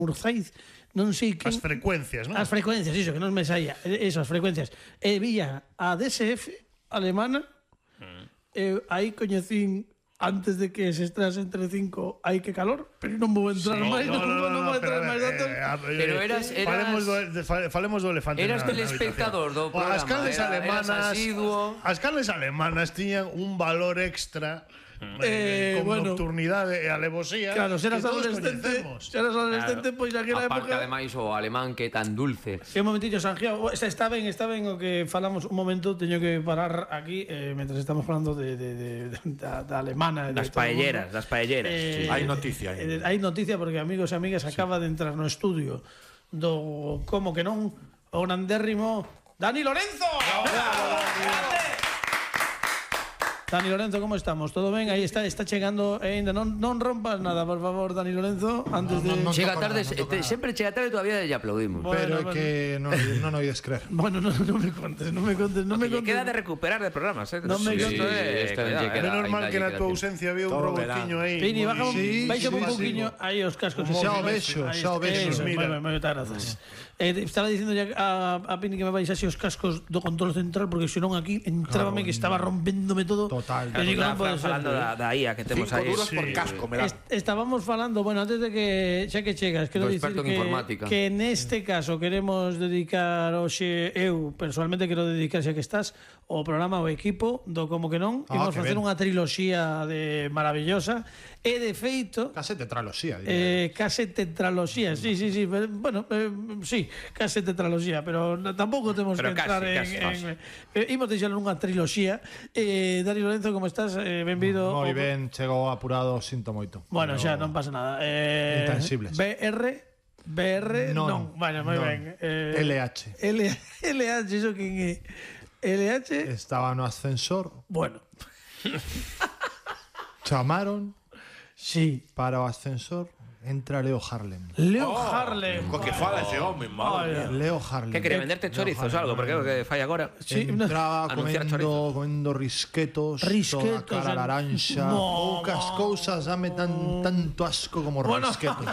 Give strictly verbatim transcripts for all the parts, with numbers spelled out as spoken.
Urzaiz, non sei que... As frecuencias, non? As frecuencias, iso, que non me saía. Eso, as frecuencias. E vía a D S F alemana, mm. e aí coñecín antes de que se estrase entre cinco hai que calor, pero non vou entrar sí, máis, no, non, no, non, no, non vou entrar pero, máis datos. Eh, eh, pero eras, eras falemos, do, de, falemos do elefante. Eras telespectador do programa. As canles era, alemanas, asiduo. As canles alemanas tiñan un valor extra. Eh, con bueno, nocturnidade e alevosía. Claro, serás adolescente, serás adolescente, claro, pois naquela época. Aparte, ademais, o alemán que é tan dulce. Que un momentillo, Sanjiao, está, está ben, está ben o que falamos un momento, teño que parar aquí eh, mentras estamos falando de, de, de, de da, da alemana, das paelleras, das paelleras. Eh, sí. Hai noticia. Eh, hai noticia porque amigos e amigas acaba sí. de entrar no estudio do como que non o grandérrimo Dani Lorenzo. ¡Bravo! ¡Bravo! ¡Bravo! Dani Lorenzo, como estamos? Todo ben? Aí está, está chegando e ainda non, non rompas nada, por favor, Dani Lorenzo, antes no, no, de... no chega tarde, tarde, no te, sempre chega tarde todavía lle aplaudimos. Bueno, pero é bueno. que non, non oides creer. Bueno, no, no me contes, non me contes, non me Oye, contes. queda de recuperar de programas, eh. Non me Sí, contes. sí, esta lle queda, É normal ainda que lle na queda tua tiempo. ausencia había un Todo robotiño aí. Pini, baja un, Sí, baixa sí, un sí, poquinho sí. aí os cascos. Xa o vexo, Ahí xa o está, vexo. eso, Mira. moi ben, moitas grazas. Eh, estaba dicindo ya a, a Pini que me baixase os cascos do control central porque senón aquí entrábame que estaba rompéndome todo. Total. Que digo, non Estaba pode ser. falando da, da I A que temos Cinco aí. duros por Sí. casco, me dan. Est estábamos falando, bueno, antes de que xa que chegas, quero Do dicir experto en que, informática. que neste caso queremos dedicar hoxe, eu personalmente quero dedicar xa que estás o programa ao equipo do Como que non, Ah, imos que facer ben. unha triloxía de maravillosa e de feito Case tetraloxía, diría. Eh, case tetraloxía, sí, sí, sí, pero, bueno, eh, sí, case tetraloxía, pero no, tampouco temos Pero que casi, entrar casi, en, casi. en eh, imos deixar nunha triloxía. Eh, Dani Lorenzo, como estás? Eh, benvido. Moi ao- ben, chegou apurado, sinto moito. Bueno, Pero- xa non pasa nada. Eh, Intangibles. B R B R Non, non, bueno, moi non. ben. Eh, L H. L LH, iso quen é? L H, Estaba no ascensor, bueno, chamaron sí. para o ascensor, entra Leo Harlem. Leo Harlem. Co que fala ese home, madre. Vaya. Leo Harlem. Que quere venderte chorizos algo, porque é o que fai agora. Sí, no- Entraba anunciar comendo, chorizos. comendo risquetos, Risquetos, toda cara en- laranxa, No, poucas no. cousas dame tan, tanto asco como Bueno. risquetos.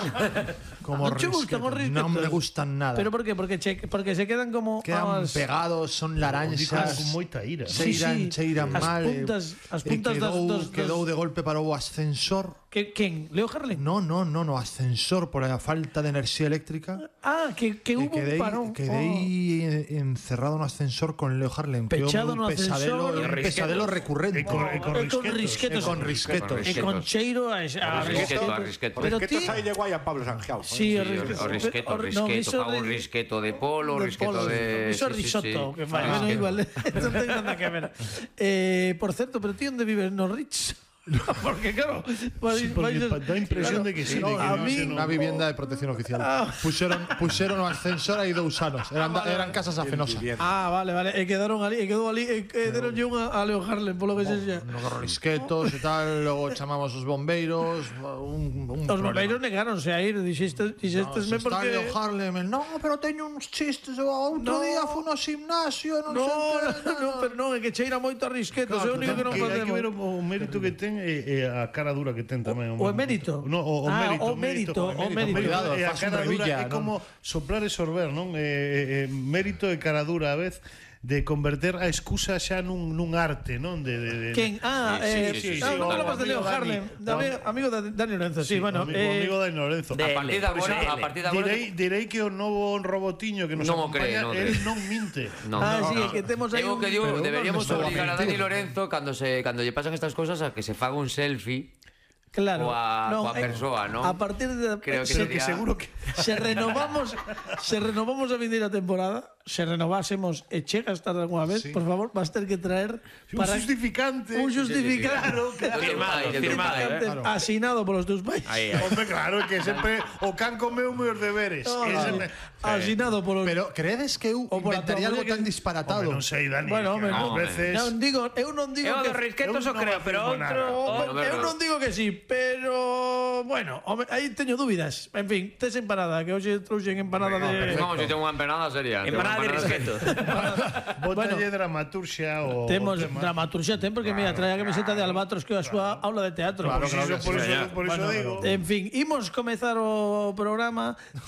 Como Non che gustan os risquetos? Non me gustan nada. Pero por qué? Porque che, porque se quedan como Quedan as- pegados, son laranxas. Con moita ira. Sí, Cheiran, sí. cheiran As mal. eh, puntas- as e puntas das- quedou, dos- dos- quedou de golpe para o ascensor. Que, quen? Leo Harlem? No, no, no, no, ascensor por a falta de enerxía eléctrica. Ah, que, que E hubo quedei, un parón. quedei eh, encerrado no ascensor con Leo Harlem. que é Pechado un no pesadelo, ascensor. un pesadelo recurrente. E con, e con Oh, e con risquetos. risquetos. E con risquetos. E con cheiro a, a, A risqueto, a risqueto. Pero Pero que ti... aí lle guai a Pablo Sanjao. Sí, Sí, o o risqueto. o risqueto, O- o no, risqueto, iso fa un de- risqueto de polo, de risqueto polo. de... Iso é sí, sí, risotto, sí. que fai, Ah, bueno, risqueto. igual, non ten nada que ver. Eh, por certo, pero ti onde vives? No Rich? Porque claro, vais, Sí, porque vais- pa- da impresión de que sí, no, de que a no mí se no- Una vivienda de protección oficial. Ah. Puxeron, puxeron o ascensor aí dous anos. Eran, eran casas afenosas. Ah, vale, vale. E quedaron ali, e quedou ali, e que deronlle unha a Leo Harlem, polo que sexa. No risquetos e tal, logo chamamos os bombeiros, un, un Os problema. bombeiros negáronse a ir, dixeste, No, dixestesme se está Leo porque... Harlem, el, no, pero teño uns chistes, o outro No. día fui no gimnasio, non No, sei no, no, pero non, é que cheira moito a risquetos, é o único que non que hai que ver o, facemos. o mérito que ten e, e a cara dura que ten tamén. O emérito? No, o, o Ah, mérito. o mérito, o mérito. Cuidado, E a faz un cara dura revilla, é non? como soplar e sorber, non? Eh, eh, mérito e cara dura a vez de converter a excusa xa nun, nun arte, non? De, de, de, Quen? Ah, Sí, eh, sí, sí, ah, sí, non sí, falabas de Leo amigo Harlem, Dani. de amigo, amigo de Dani Lorenzo, sí, bueno, amigo, eh, amigo de Lorenzo. A partir de agora, a partir de agora... Direi, direi que o novo robotiño que nos Non o cree, acompaña, non o el cree. non minte. No, Ah, no, sí, no. é que temos aí Digo un- que digo, pero deberíamos non obligar a mentir. Dani Lorenzo cando se cando lle pasan estas cosas a que se faga un selfie. claro. coa- non, coa eh, persoa, non? A partir de Creo que se, sería- seguro que se renovamos, se renovamos a vindeira temporada, se renovásemos e chega a estar algunha vez, Sí. por favor, vas ter que traer un justificante. un justificante Claro, claro. Firmado, firmado, justificante claro. asinado polos teus pais. Aí, aí. Hombre, claro, que sempre o can comeu meus deberes. No, Que no, sempre- asinado polos Pero creedes que eu O por a inventaría tua algo muller tan que- disparatado? Hombre, non sei, Dani. Bueno, que hombre, ás no, veces non digo, eu non digo Eu que dos risquetos eu o non creo, pero afirmo outro... nada. Oh, No, eu verdad. non digo que sí, pero bueno, home, aí teño dúbidas. En fin, tes empanada, que hoxe trouxen empanada Pero de vamos, si tengo unha empanada seria. Empanada Manolo Manolo Esqueto. Bótalle dramaturxia o Temos o tema. dramaturxia, ten, porque mira, trae a camiseta de Albatros que é a súa aula de teatro. Por iso, por iso, por iso Bueno, digo. en fin, imos comezar o programa